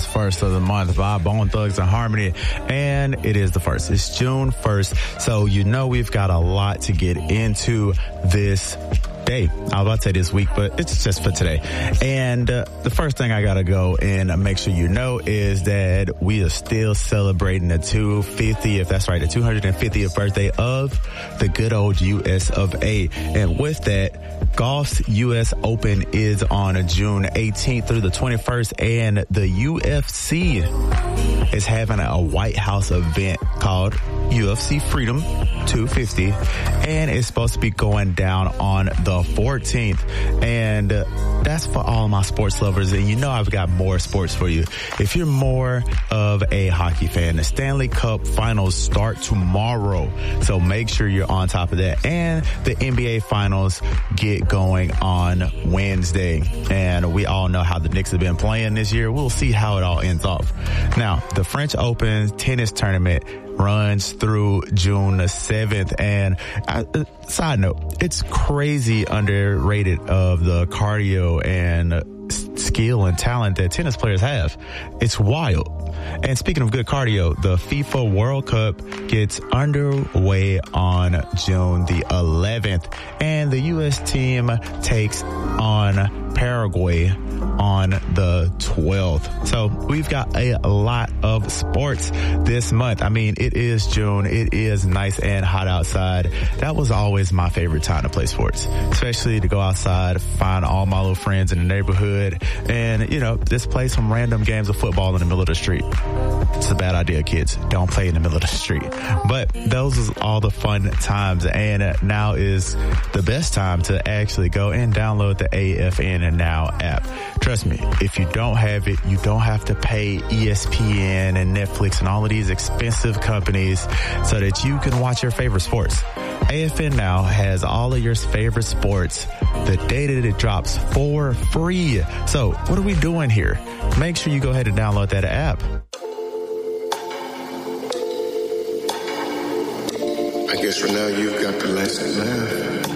first of the month by Bone Thugs and Harmony, and it is the first. It's June 1st, so you know we've got a lot to get into this day. I was about to say this week, but it's just for today. And the first thing I gotta go and make sure you know is that we are still celebrating the 250th, that's right, the 250th birthday of the good old US of A. And with that, golf's US Open is on June 18th through the 21st, and the UFC is having a White House event called UFC Freedom 250, and it's supposed to be going down on the 14th. And that's for all my sports lovers, and you know I've got more sports for you. If you're more of a hockey fan, the Stanley Cup Finals start tomorrow, so make sure you're on top of that. And the NBA Finals get going on Wednesday, and we all know how the Knicks have been playing this year. We'll see how it all ends off. Now, the French Open tennis tournament runs through June the 7th. And side note, it's crazy underrated of the cardio and skill and talent that tennis players have. It's wild. And speaking of good cardio, the FIFA World Cup gets underway on June the 11th, and the U.S. team takes on Paraguay on the 12th. So we've got a lot of sports this month. I mean, it is June. It is nice and hot outside. That was always my favorite time to play sports, especially to go outside, find all my little friends in the neighborhood, and, you know, just play some random games of football in the middle of the street. It's a bad idea, kids. Don't play in the middle of the street. But those is all the fun times, and now is the best time to actually go and download the AFN Now app. Trust me, if you don't have it, you don't have to pay ESPN and Netflix and all of these expensive companies so that you can watch your favorite sports. AFN Now has all of your favorite sports the day that it drops for free. So what are we doing here? Make sure you go ahead and download that app. I guess for now you've got the last laugh.